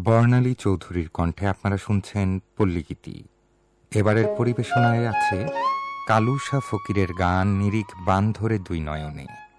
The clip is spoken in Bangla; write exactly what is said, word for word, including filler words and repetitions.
বর্ণালী চৌধুরীর কণ্ঠে আপনারা শুনছেন পল্লীগীতি। এবারের পরিবেশনায় আছে কালুশা ফকিরের গান নিরিখ বান ধরে দুই নয়নে।